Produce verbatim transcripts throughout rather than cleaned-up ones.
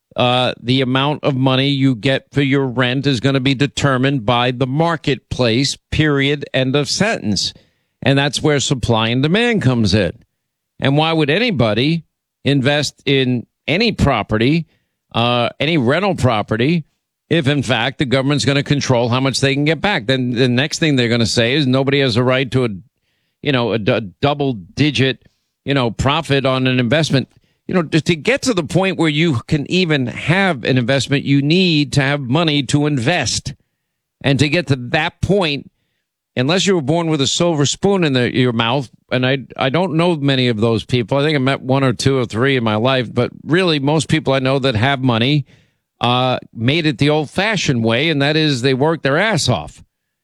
Uh, the amount of money you get for your rent is going to be determined by the marketplace, period, end of sentence. And that's where supply and demand comes in. And why would anybody invest in any property, uh, any rental property, if in fact the government's going to control how much they can get back? Then the next thing they're going to say is nobody has a right to a, you know, a, a double digit, you know, profit on an investment. You know, to, to get to the point where you can even have an investment, you need to have money to invest. And to get to that point, unless you were born with a silver spoon in the, your mouth, and I I don't know many of those people. I think I met one or two or three in my life, but really most people I know that have money uh, made it the old-fashioned way, and that is they work their ass off.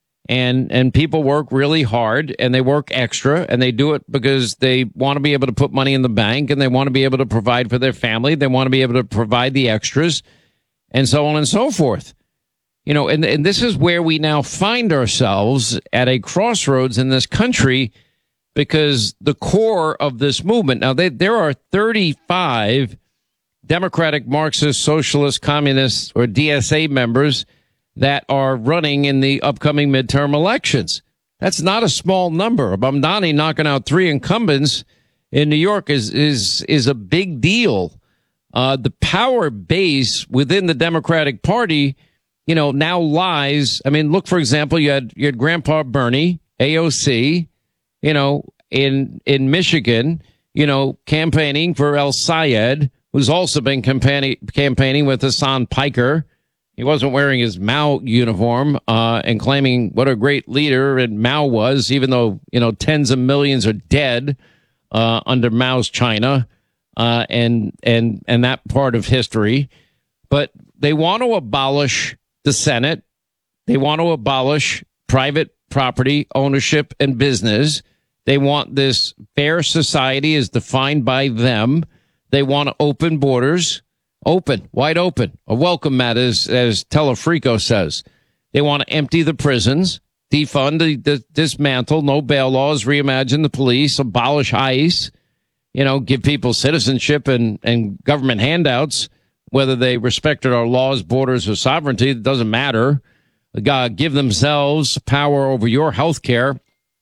And and people work really hard, and they work extra, and they do it because they want to be able to put money in the bank, and they want to be able to provide for their family. They want to be able to provide the extras, and so on and so forth. You know, and, and this is where we now find ourselves at a crossroads in this country, because the core of this movement, now they, there are thirty-five Democratic, Marxist, Socialist, Communist, or D S A members that are running in the upcoming midterm elections. That's not a small number. Mamdani knocking out three incumbents in New York is is is a big deal. Uh, the power base within the Democratic Party, you know, now lies. I mean, look, for example, you had you had Grandpa Bernie, A O C, you know, in in Michigan, you know, campaigning for El Sayed, who's also been campaigning campaigning with Hassan Piker. He wasn't wearing his Mao uniform uh, and claiming what a great leader and Mao was, even though, you know, tens of millions are dead uh, under Mao's China uh, and and and that part of history. But they want to abolish the Senate. They want to abolish private property ownership and business. They want this fair society as defined by them. They want open borders. Open, wide open, a welcome mat, as, as Telefrico says. They want to empty the prisons, defund, the, the, dismantle, no bail laws, reimagine the police, abolish ICE, you know, give people citizenship and, and government handouts, whether they respected our laws, borders, or sovereignty, it doesn't matter. God, give themselves power over your health care,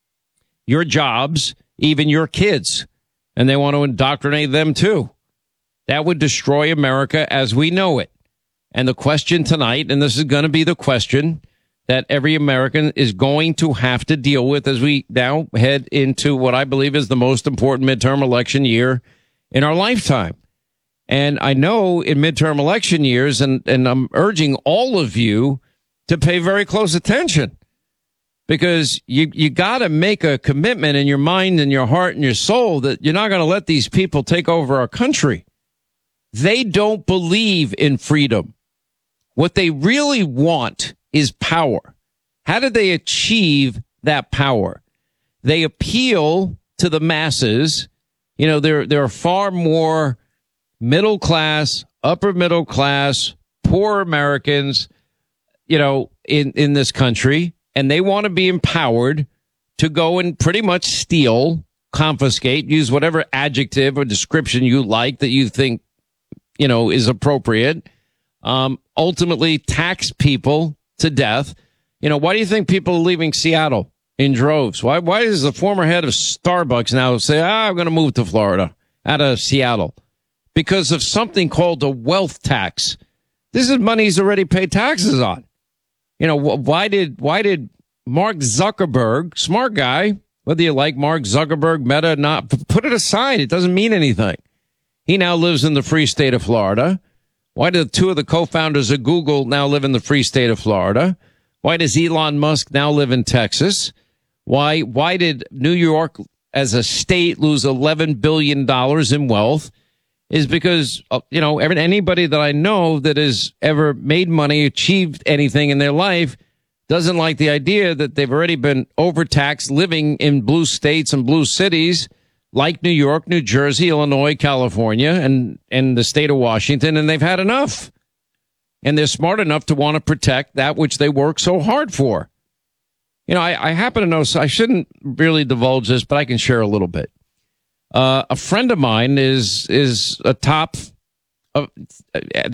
your jobs, even your kids. And they want to indoctrinate them, too. That would destroy America as we know it. And the question tonight, and this is going to be the question that every American is going to have to deal with as we now head into what I believe is the most important midterm election year in our lifetime. And I know in midterm election years, and, and I'm urging all of you to pay very close attention, because you, you got to make a commitment in your mind and your heart and your soul that you're not going to let these people take over our country. They don't believe in freedom. What they really want is power. How do they achieve that power? They appeal to the masses. You know, there, there are far more middle class, upper middle class, poor Americans, you know, in, in this country, and they want to be empowered to go and pretty much steal, confiscate, use whatever adjective or description you like that you think, you know, is appropriate, um, ultimately tax people to death. You know, why do you think people are leaving Seattle in droves? Why, why does the former head of Starbucks now say, ah, I'm going to move to Florida out of Seattle? Because of something called a wealth tax. This is money he's already paid taxes on. You know, why did, why did Mark Zuckerberg, smart guy, whether you like Mark Zuckerberg, Meta, not, put it aside. It doesn't mean anything. He now lives in the free state of Florida. Why do two of the co-founders of Google now live in the free state of Florida? Why does Elon Musk now live in Texas? Why, why did New York as a state lose eleven billion dollars in wealth? Is because, you know, anybody that I know that has ever made money, achieved anything in their life, doesn't like the idea that they've already been overtaxed living in blue states and blue cities like New York, New Jersey, Illinois, California, and, and the state of Washington, and they've had enough. And they're smart enough to want to protect that which they work so hard for. You know, I, I happen to know, so I shouldn't really divulge this, but I can share a little bit. Uh, a friend of mine is is a top uh,